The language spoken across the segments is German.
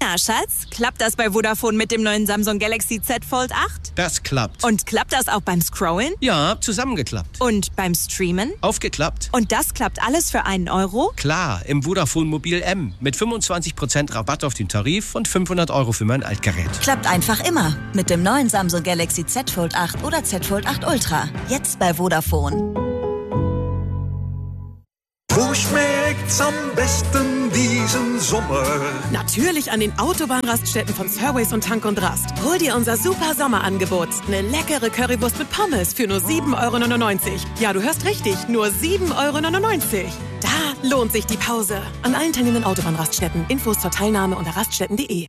Na, Schatz, klappt das bei Vodafone mit dem neuen Samsung Galaxy Z Fold 8? Das klappt. Und klappt das auch beim Scrollen? Ja, zusammengeklappt. Und beim Streamen? Aufgeklappt. Und das klappt alles für einen Euro? Klar, im Vodafone Mobil M. Mit 25% Rabatt auf den Tarif und 500 € für mein Altgerät. Klappt einfach immer. Mit dem neuen Samsung Galaxy Z Fold 8 oder Z Fold 8 Ultra. Jetzt bei Vodafone. Wo schmeckt's am besten diesen Sommer? Natürlich an den Autobahnraststätten von Surways und Tank und Rast. Hol dir unser super Sommerangebot. Eine leckere Currywurst mit Pommes für nur 7,99 €. Ja, du hörst richtig, nur 7,99 €. Da lohnt sich die Pause. An allen teilnehmenden Autobahnraststätten. Infos zur Teilnahme unter raststätten.de.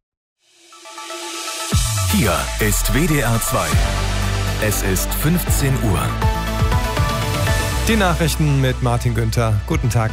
Hier ist WDR 2. Es ist 15 Uhr. Die Nachrichten mit Martin Günther. Guten Tag.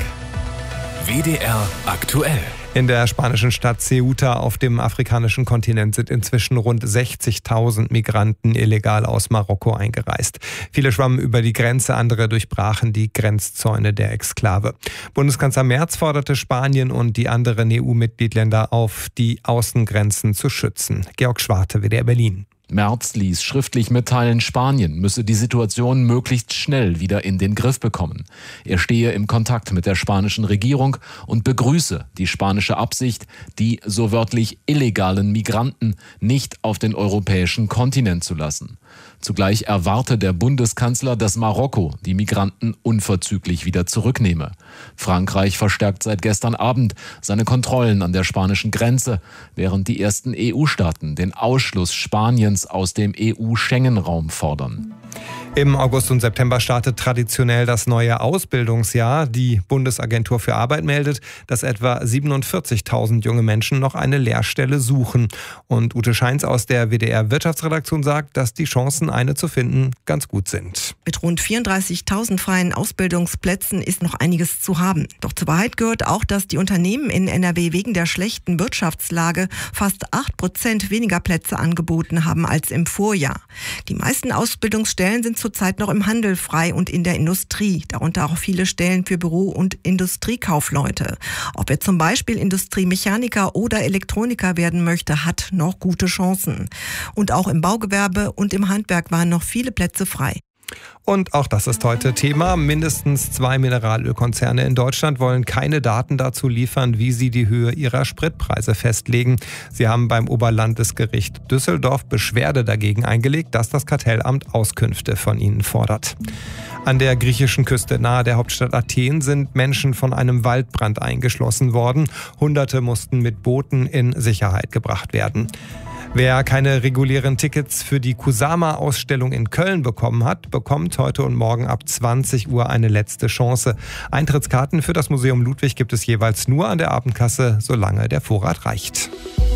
WDR aktuell. In der spanischen Stadt Ceuta auf dem afrikanischen Kontinent sind inzwischen rund 60.000 Migranten illegal aus Marokko eingereist. Viele schwammen über die Grenze, andere durchbrachen die Grenzzäune der Exklave. Bundeskanzler Merz forderte Spanien und die anderen EU-Mitgliedsländer auf, die Außengrenzen zu schützen. Georg Schwarte, WDR Berlin. Merz ließ schriftlich mitteilen, Spanien müsse die Situation möglichst schnell wieder in den Griff bekommen. Er stehe im Kontakt mit der spanischen Regierung und begrüße die spanische Absicht, die so wörtlich illegalen Migranten nicht auf den europäischen Kontinent zu lassen. Zugleich erwarte der Bundeskanzler, dass Marokko die Migranten unverzüglich wieder zurücknehme. Frankreich verstärkt seit gestern Abend seine Kontrollen an der spanischen Grenze, während die ersten EU-Staaten den Ausschluss Spaniens aus dem EU-Schengen-Raum fordern. Im August und September startet traditionell das neue Ausbildungsjahr. Die Bundesagentur für Arbeit meldet, dass etwa 47.000 junge Menschen noch eine Lehrstelle suchen. Und Ute Scheins aus der WDR Wirtschaftsredaktion sagt, dass die Chancen, eine zu finden, ganz gut sind. Mit rund 34.000 freien Ausbildungsplätzen ist noch einiges zu haben. Doch zur Wahrheit gehört auch, dass die Unternehmen in NRW wegen der schlechten Wirtschaftslage fast 8% weniger Plätze angeboten haben als im Vorjahr. Die meisten Ausbildungsstellen sind zurzeit noch im Handel frei und in der Industrie, darunter auch viele Stellen für Büro- und Industriekaufleute. Ob er zum Beispiel Industriemechaniker oder Elektroniker werden möchte, hat noch gute Chancen. Und auch im Baugewerbe und im Handwerk waren noch viele Plätze frei. Und auch das ist heute Thema. Mindestens 2 Mineralölkonzerne in Deutschland wollen keine Daten dazu liefern, wie sie die Höhe ihrer Spritpreise festlegen. Sie haben beim Oberlandesgericht Düsseldorf Beschwerde dagegen eingelegt, dass das Kartellamt Auskünfte von ihnen fordert. An der griechischen Küste nahe der Hauptstadt Athen sind Menschen von einem Waldbrand eingeschlossen worden. Hunderte mussten mit Booten in Sicherheit gebracht werden. Wer keine regulären Tickets für die Kusama-Ausstellung in Köln bekommen hat, bekommt heute und morgen ab 20 Uhr eine letzte Chance. Eintrittskarten für das Museum Ludwig gibt es jeweils nur an der Abendkasse, solange der Vorrat reicht.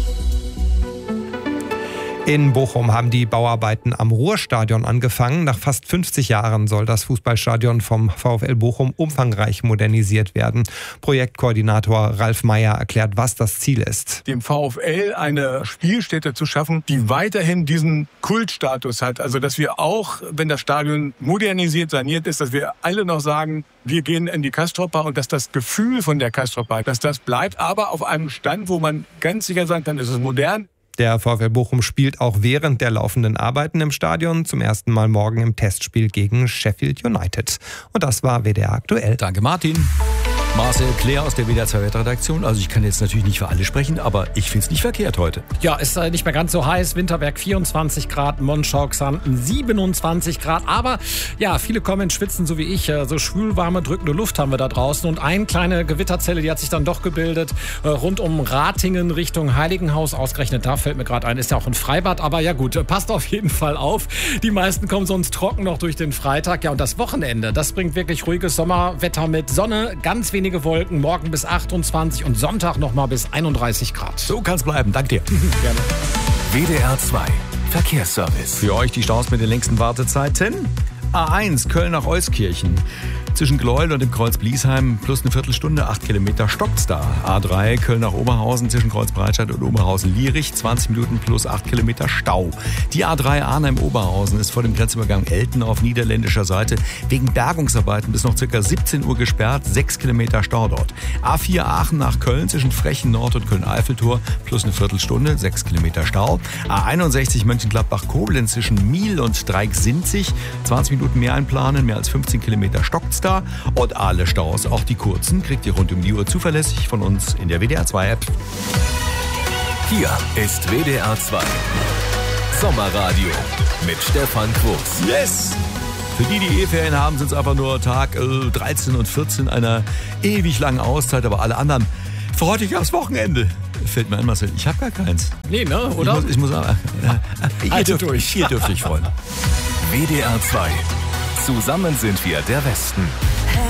In Bochum haben die Bauarbeiten am Ruhrstadion angefangen. Nach fast 50 Jahren soll das Fußballstadion vom VfL Bochum umfangreich modernisiert werden. Projektkoordinator Ralf Meyer erklärt, was das Ziel ist. Dem VfL eine Spielstätte zu schaffen, die weiterhin diesen Kultstatus hat. Also dass wir auch, wenn das Stadion modernisiert, saniert ist, dass wir alle noch sagen, wir gehen in die Castroper und dass das Gefühl von der Castroper, dass das bleibt, aber auf einem Stand, wo man ganz sicher sagt, dann ist es modern. Der VfL Bochum spielt auch während der laufenden Arbeiten im Stadion zum ersten Mal morgen im Testspiel gegen Sheffield United. Und das war WDR aktuell. Danke Martin. Marcel Claire aus der WDR 2 Redaktion. Also ich kann jetzt natürlich nicht für alle sprechen, aber ich finde es nicht verkehrt heute. Ja, ist nicht mehr ganz so heiß. Winterberg 24 Grad, Monschau-Xanten 27 Grad. Aber ja, viele kommen ins Schwitzen, so wie ich. So schwülwarme, drückende Luft haben wir da draußen. Und eine kleine Gewitterzelle, die hat sich dann doch gebildet. Rund um Ratingen Richtung Heiligenhaus. Ausgerechnet da fällt mir gerade ein, ist ja auch ein Freibad. Aber ja gut, passt auf jeden Fall auf. Die meisten kommen sonst trocken noch durch den Freitag. Ja, und das Wochenende, das bringt wirklich ruhiges Sommerwetter mit Sonne, ganz wenige Wolken, morgen bis 28 und Sonntag nochmal bis 31 Grad. So kann's bleiben, danke dir. Gerne. WDR 2 Verkehrsservice. Für euch die Staus mit den längsten Wartezeiten. A1 Köln nach Euskirchen. Zwischen Gleuel und dem Kreuz Bliesheim plus eine Viertelstunde, 8 Kilometer stockt's da. A3 Köln nach Oberhausen zwischen Kreuz Breitscheid und Oberhausen-Lierich, 20 Minuten plus 8 Kilometer Stau. Die A3 Arnheim-Oberhausen ist vor dem Grenzübergang Elten auf niederländischer Seite wegen Bergungsarbeiten bis noch ca. 17 Uhr gesperrt, 6 Kilometer Stau dort. A4 Aachen nach Köln zwischen Frechen Nord und Köln-Eiffeltor plus eine Viertelstunde, 6 Kilometer Stau. A61 Mönchengladbach-Koblenz zwischen Miel und Dreieck-Sinzig, 20 Minuten mehr einplanen, mehr als 15 Kilometer stockt's da. Und alle Staus, auch die kurzen, kriegt ihr rund um die Uhr zuverlässig von uns in der WDR 2 App. Hier ist WDR 2 Sommerradio mit Stefan Quos. Yes! Für die E-Ferien haben, sind es einfach nur Tag 13 und 14 einer ewig langen Auszeit, aber alle anderen freut euch aufs Wochenende. Fällt mir ein, Marcel, ich habe gar keins. Nee, ne, oder? Ich muss ihr dürft euch freuen. WDR 2. Zusammen sind wir der Westen.